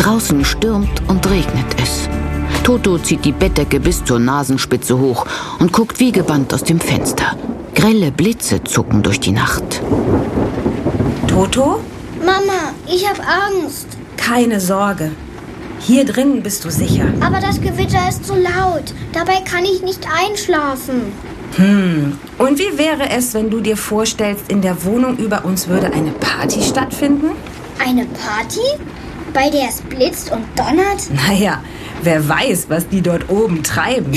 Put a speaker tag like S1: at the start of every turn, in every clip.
S1: Draußen stürmt und regnet es. Toto zieht die Bettdecke bis zur Nasenspitze hoch und guckt wie gebannt aus dem Fenster. Grelle Blitze zucken durch die Nacht.
S2: Toto?
S3: Mama, ich habe Angst.
S2: Keine Sorge. Hier drinnen bist du sicher.
S3: Aber das Gewitter ist so laut. Dabei kann ich nicht einschlafen.
S2: Und wie wäre es, wenn du dir vorstellst, in der Wohnung über uns würde eine Party stattfinden?
S3: Eine Party? Bei der es blitzt und donnert?
S2: Naja, wer weiß, was die dort oben treiben.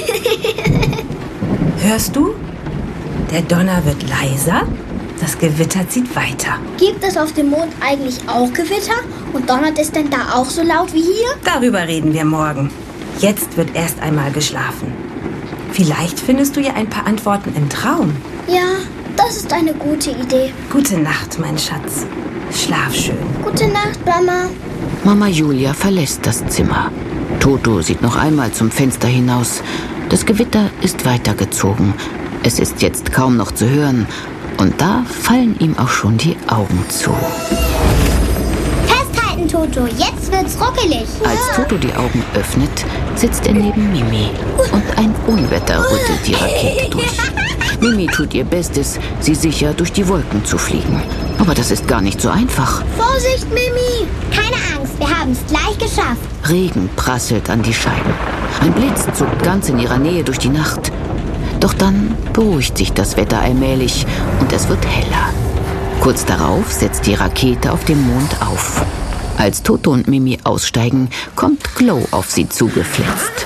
S2: Hörst du? Der Donner wird leiser, das Gewitter zieht weiter.
S3: Gibt es auf dem Mond eigentlich auch Gewitter? Und donnert es denn da auch so laut wie hier?
S2: Darüber reden wir morgen. Jetzt wird erst einmal geschlafen. Vielleicht findest du ja ein paar Antworten im Traum.
S3: Ja, das ist eine gute Idee.
S2: Gute Nacht, mein Schatz. Schlaf schön.
S3: Gute Nacht, Mama.
S1: Mama Julia verlässt das Zimmer. Toto sieht noch einmal zum Fenster hinaus. Das Gewitter ist weitergezogen. Es ist jetzt kaum noch zu hören. Und da fallen ihm auch schon die Augen zu.
S3: Festhalten, Toto. Jetzt wird's ruckelig.
S1: Als Toto die Augen öffnet, sitzt er neben Mimi. Und ein Unwetter rüttelt die Rakete durch. Mimi tut ihr Bestes, sie sicher durch die Wolken zu fliegen. Aber das ist gar nicht so einfach.
S3: Vorsicht, Mimi. Keine Angst, wir haben es gleich geschafft.
S1: Regen prasselt an die Scheiben. Ein Blitz zuckt ganz in ihrer Nähe durch die Nacht. Doch dann beruhigt sich das Wetter allmählich und es wird heller. Kurz darauf setzt die Rakete auf dem Mond auf. Als Toto und Mimi aussteigen, kommt Glow auf sie zugefletzt.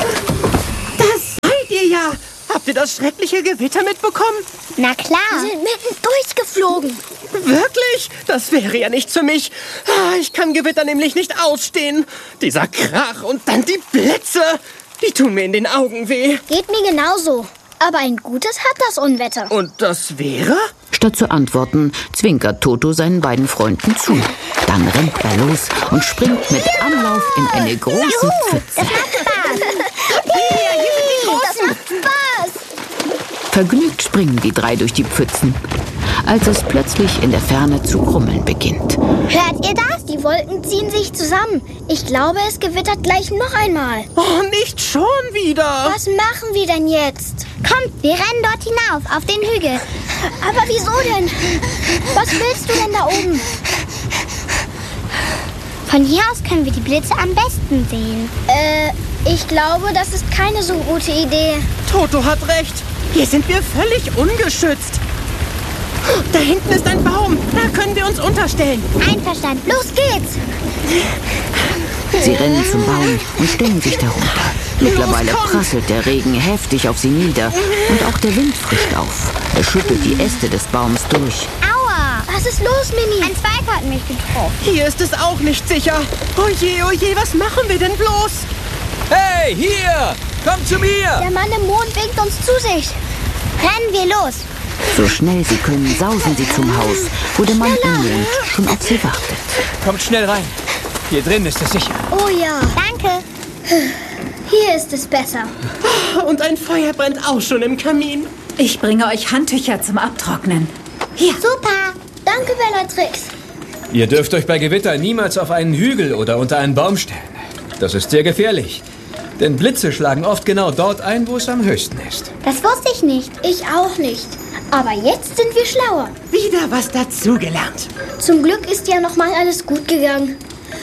S4: Das seid ihr ja! Habt ihr das schreckliche Gewitter mitbekommen?
S3: Na klar. Wir sind mitten durchgeflogen.
S4: Wirklich? Das wäre ja nichts für mich. Ich kann Gewitter nämlich nicht ausstehen. Dieser Krach und dann die Blitze. Die tun mir in den Augen weh.
S3: Geht mir genauso. Aber ein Gutes hat das Unwetter.
S4: Und das wäre?
S1: Statt zu antworten, zwinkert Toto seinen beiden Freunden zu. Dann rennt er los und springt mit Anlauf in eine große Pfütze.
S3: Das macht Spaß. Das macht Spaß.
S1: Vergnügt springen die drei durch die Pfützen, als es plötzlich in der Ferne zu grummeln beginnt.
S3: Hört ihr das? Die Wolken ziehen sich zusammen. Ich glaube, es gewittert gleich noch einmal.
S4: Oh, nicht schon wieder.
S3: Was machen wir denn jetzt? Kommt, wir rennen dort hinauf, auf den Hügel. Aber wieso denn? Was willst du denn da oben? Von hier aus können wir die Blitze am besten sehen. Ich glaube, das ist keine so gute Idee.
S4: Toto hat recht. Hier sind wir völlig ungeschützt. Da hinten ist ein Baum. Da können wir uns unterstellen.
S3: Einverstanden, los geht's.
S1: Sie rennen zum Baum und stellen sich darunter. Mittlerweile prasselt der Regen heftig auf sie nieder und auch der Wind frischt auf. Er schüttelt die Äste des Baums durch.
S3: Aua! Was ist los, Mimi? Ein Zweig hat mich getroffen.
S4: Hier ist es auch nicht sicher. Oh je, was machen wir denn bloß?
S5: Hey, hier! Komm zu mir!
S3: Der Mann im Mond winkt uns zu sich. Rennen wir los.
S1: So schnell sie können, sausen sie zum Haus, wo der Mann im Mond schon auf sie wartet.
S5: Kommt schnell rein. Hier drin ist es sicher.
S3: Oh ja. Danke. Hier ist es besser.
S4: Und ein Feuer brennt auch schon im Kamin.
S2: Ich bringe euch Handtücher zum Abtrocknen. Hier.
S3: Super. Danke, Bellatrix.
S5: Ihr dürft euch bei Gewitter niemals auf einen Hügel oder unter einen Baum stellen. Das ist sehr gefährlich. Denn Blitze schlagen oft genau dort ein, wo es am höchsten ist.
S3: Das wusste ich nicht. Ich auch nicht. Aber jetzt sind wir schlauer.
S4: Wieder was dazugelernt.
S3: Zum Glück ist ja noch mal alles gut gegangen.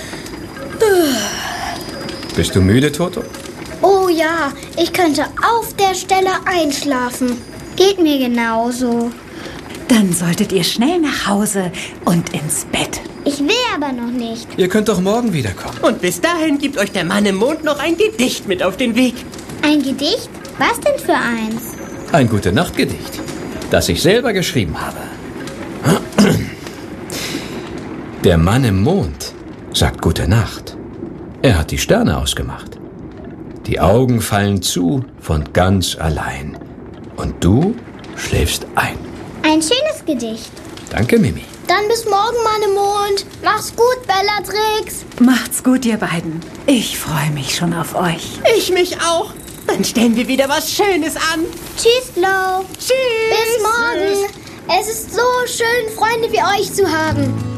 S5: Bist du müde, Toto?
S3: Oh ja, ich könnte auf der Stelle einschlafen. Geht mir genauso.
S2: Dann solltet ihr schnell nach Hause und ins Bett.
S3: Ich will aber noch nicht.
S5: Ihr könnt doch morgen wiederkommen.
S4: Und bis dahin gibt euch der Mann im Mond noch ein Gedicht mit auf den Weg.
S3: Ein Gedicht? Was denn für eins?
S5: Ein Gute-Nacht-Gedicht, das ich selber geschrieben habe. Der Mann im Mond sagt Gute Nacht. Er hat die Sterne ausgemacht. Die Augen fallen zu von ganz allein. Und du schläfst ein.
S3: Ein schönes Gedicht.
S5: Danke, Mimi.
S3: Dann bis morgen, Mann im Mond. Mach's gut, Bellatrix.
S2: Macht's gut, ihr beiden. Ich freue mich schon auf euch.
S4: Ich mich auch. Dann stellen wir wieder was Schönes an.
S3: Tschüss, Glow.
S4: Tschüss.
S3: Bis morgen. Es ist so schön, Freunde wie euch zu haben.